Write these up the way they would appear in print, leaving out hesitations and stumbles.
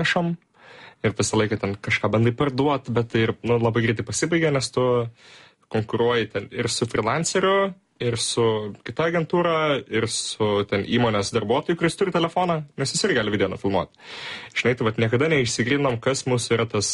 atnešam ir visą laiką ten kažką bandai parduoti, bet tai ir labai greitai pasibaigia, nes tu konkuruoji ten ir su freelanceriu, ir su kita agentūra, ir su ten įmonės darbuotoju, kuris turi telefoną, nes jis ir gali video nufilmuoti. Žinai, tai niekada neišsigrynom, kas mūsų yra tas,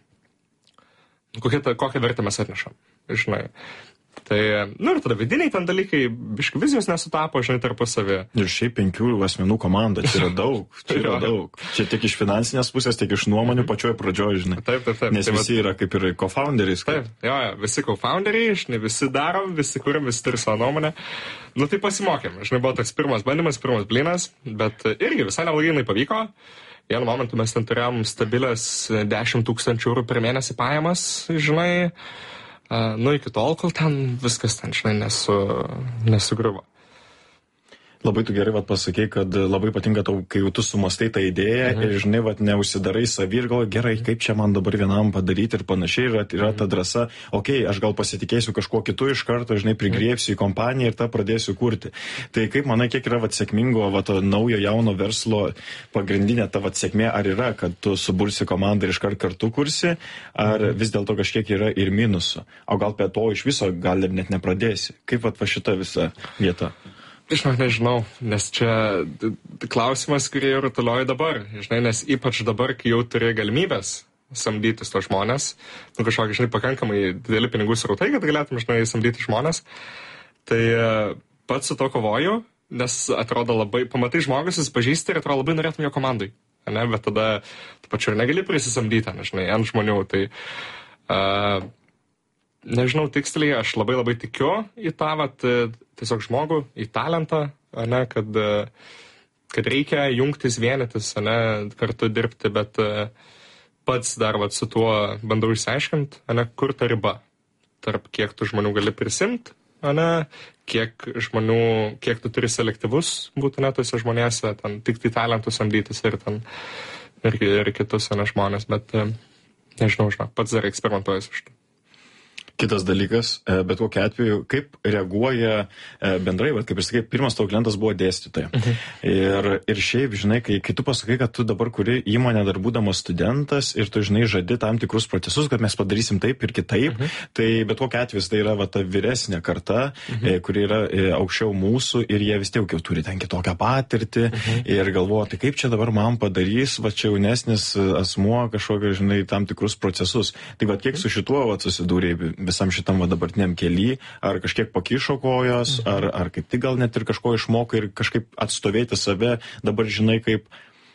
kokią vertę mes atnešam. Žinai. Tai, ir tada vidiniai ten dalykai, biškai vizijos nesutapo, žinai, tarpusavį. Ir šiaip 5 asmenų komanda, čia yra daug, daug. Čia tiek iš finansinės pusės, tiek iš nuomonių pačioje pradžioje, žinai. Taip. Nes visi yra kaip ir co-founderiais. Taip, visi co-founderiai, žinai, visi darom, visi kuriam, visi turi savo nuomonę. Tai pasimokėm, žinai, buvo toks pirmas bandymas, pirmas blynas, bet irgi visai neblogai pavyko. Vienu momentu mes ten turėjom stabilias 10 000 eurų per mėnesį pajamas, žinai. Iki tol, kol ten viskas ten, žinai, nesugriuvo. Labai tu gerai pasakei, kad labai patinka tau, kai tu sumastai tą idėją ir, žinai, neužsidarai savį ir galvoji, gerai, kaip čia man dabar vienam padaryti ir panašiai, yra ta drąsa, aš gal pasitikėsiu kažkuo kitu iš karto, žinai, prigriepsiu į kompaniją ir tą pradėsiu kurti. Tai kaip manai, kiek yra sėkmingo to naujo jauno verslo pagrindinė ta sėkmė, ar yra, kad tu subursi komandą ir iškart kartu kursi, ar vis dėlto kažkiek yra ir minusų, o gal prie to iš viso gal ir net nepradėsi. Kaip šita visa vieta? Žinok, nežinau, nes čia klausimas, kurį jau rutulioju dabar, žinai, nes ypač dabar, kai jau turi galimybės samdytis tos žmonės, kažkokį, žinai, pakankamai dideli pinigų srautai, kad galėtum, žinai, samdyti žmonės, tai pats su to kovoju, nes atrodo labai, pamatai žmogus, jis pažįsti ir atrodo labai norėtum jo komandai, ne, bet tada tu pačiu ir negali prisisamdyti, žinai, ant žmonių, tai nežinau tiksliai, aš labai tikiu į tą, tiesiog žmogų, į talentą, ne, kad reikia jungtis, vienytis, ne, kartu dirbti, bet pats dar su tuo bandau išsiaiškinti, ne, kur ta riba, tarp kiek tu žmonių gali prisimti, ne, kiek tu turi selektyvus būti netose žmonėse, ten tik tai talentus samdytis ir kitus, ne, žmonės, bet nežinau, pats dar eksperimentuoju su šitą. Kitas dalykas, bet kokiu atveju, kaip reaguoja bendrai, kaip ir sakai, pirmas tavo klientas buvo dėstytoja. Ir šiaip, žinai, kai tu pasakai, kad tu dabar kuri įmonę dar būdamas studentas ir tu, žinai, žadi tam tikrus procesus, kad mes padarysim taip ir kitaip, tai bet kokiu atveju tai yra ta vyresnė karta, kuri yra aukščiau mūsų ir jie vis tiek jau turi ten kitokią patirtį ir galvoja, tai kaip čia dabar man padarys, čia jaunesnis asmuo kažkokio, žinai, tam tikrus procesus. Tai kiek su šituo susidūrė visam šitam dabartiniam kely, ar kažkiek pakišo kojos, ar kaip tik gal net ir kažko išmoko ir kažkaip atstovėti save, dabar žinai kaip?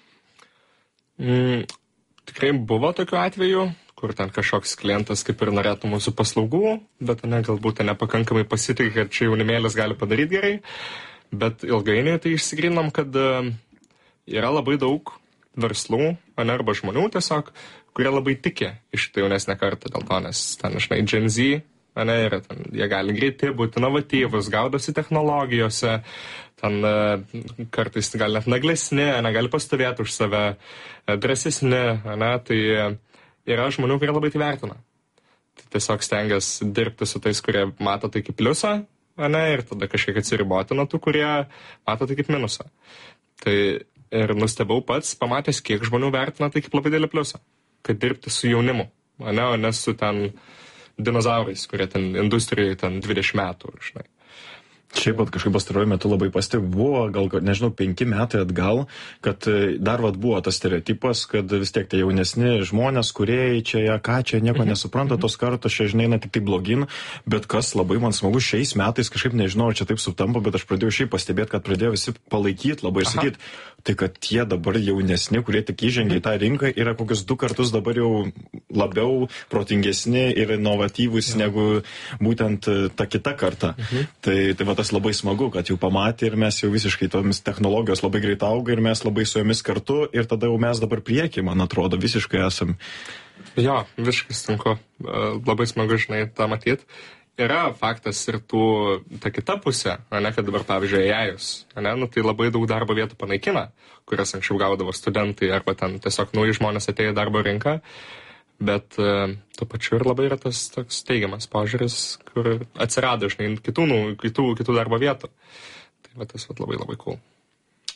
Tikrai buvo tokių atvejų, kur ten kažkoks klientas kaip ir norėtų mūsų paslaugų, bet galbūt nepakankamai pasitikė, kad čia jaunimėlis gali padaryti gerai, bet ilgainiui tai išsigrynom, kad yra labai daug verslų, arba žmonių tiesiog, kurie labai tiki iš šitą jaunesnę kartą dėl to, nes ten, žinai, Gen Z, yra ten, jie gali greiti būti inovatyvus, gaudosi technologijose, ten kartais gal net naglesni, gali pastovėti už save, drąsesni, tai yra žmonių, kurie labai tai vertina. Tai tiesiog stengiasi dirbti su tais, kurie mato tai kaip pliusą, ir tada kažkiek atsiriboti nuo tų, kurie mato tai kaip minusą. Tai ir nustebau pats, pamatęs, kiek žmonių vertina tai kaip labai didelį pliusą, kad dirbti su jaunimu, o ne su ten dinozaurais, kurie ten industrijai ten 20 metų, žinai. Šiaip kažkaip pastaruoju metu labai pastebiu, buvo gal, nežinau, 5 metai atgal, kad dar buvo tas stereotipas, kad vis tiek tie jaunesni žmonės, kūrėjai čia, nieko nesupranta, tos kartos čia, žinai, tik tai blogin, bet kas labai man smagu, šiais metais kažkaip nežinau, ar čia taip sutampa, bet aš pradėjau šiaip pastebėti, kad pradėjo visi palaikyti labai ir sakyti, tai kad tie dabar jaunesni, kurie tik įžengia į tą rinką, yra kokius 2 kartus dabar jau labiau protingesni ir inovatyvūs negu būtent ta kita karta. Tai tas labai smagu, kad jau pamatė ir mes jau visiškai tomis technologijos labai greit auga ir mes labai su jomis kartu ir tada jau mes dabar priekį, man atrodo, visiškai esam. Jo, visiškai sunku. Labai smagu, žinai, tą matyti. Yra faktas ir ta kita pusė, kad dabar, pavyzdžiui, AI-us, tai labai daug darbo vietų panaikina, kurias anksčiau gaudavo studentai arba ten tiesiog nauji žmonės atėjo į darbo rinką. Bet tuo pačiu ir labai yra tas toks teigiamas požiūris, kur atsirado, žinai, kitų darbo vietų. Tai tas labai labai cool.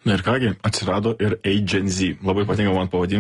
Na ir kągi, atsirado ir Agency. Labai patinka man pavadinimas.